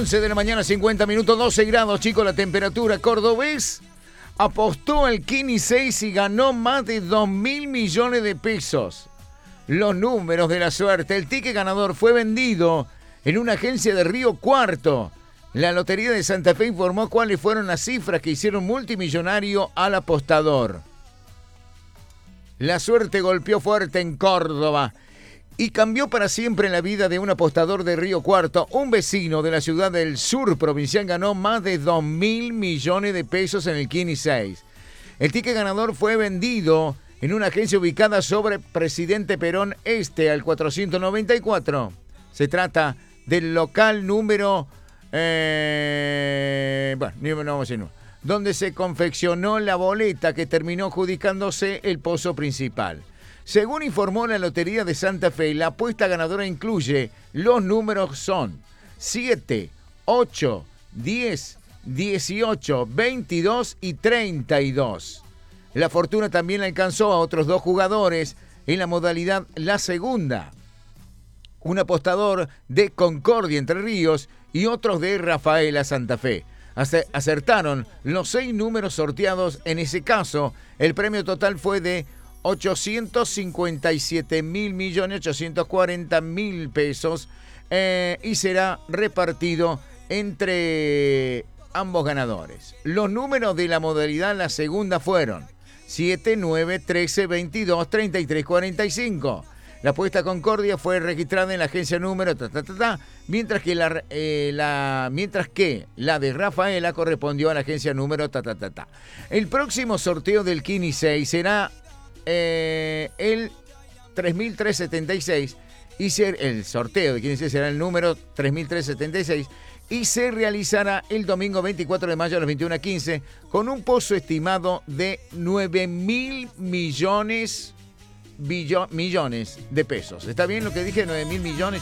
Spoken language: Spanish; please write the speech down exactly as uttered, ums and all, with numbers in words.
once de la mañana, cincuenta minutos, doce grados, chicos, la temperatura. Cordobés apostó al Kini seis y ganó más de dos mil millones de pesos. Los números de la suerte. El ticket ganador fue vendido en una agencia de Río Cuarto. La Lotería de Santa Fe informó cuáles fueron las cifras que hicieron multimillonario al apostador. La suerte golpeó fuerte en Córdoba y cambió para siempre la vida de un apostador de Río Cuarto. Un vecino de la ciudad del sur provincial ganó más de dos mil millones de pesos en el Kini seis. El ticket ganador fue vendido en una agencia ubicada sobre Presidente Perón Este al cuatrocientos noventa y cuatro. Se trata del local número... Eh, bueno, no vamos a decir no. Donde se confeccionó la boleta que terminó adjudicándose el pozo principal. Según informó la Lotería de Santa Fe, la apuesta ganadora incluye, los números son siete, ocho, diez, dieciocho, veintidós y treinta y dos. La fortuna también alcanzó a otros dos jugadores en la modalidad la segunda. Un apostador de Concordia Entre Ríos y otros de Rafaela Santa Fe. Acertaron los seis números sorteados. En ese caso, el premio total fue de ochocientos cincuenta y siete mil millones ochocientos cuarenta mil pesos eh, y será repartido entre ambos ganadores. Los números de la modalidad la segunda fueron siete, nueve, trece, veintidós, treinta y tres, cuarenta y cinco. La apuesta Concordia fue registrada en la agencia número ta, ta, ta, ta, mientras que la, eh, la mientras que la de Rafaela correspondió a la agencia número ta, ta, ta, ta. El próximo sorteo del Kini seis será eh, el tres mil trescientos setenta y seis y ser, el sorteo de Kini seis será el número tres mil trescientos setenta y seis y se realizará el domingo veinticuatro de mayo a las veintiuna quince con un pozo estimado de nueve mil millones Billo, millones de pesos. ¿Está bien lo que dije? nueve mil millones.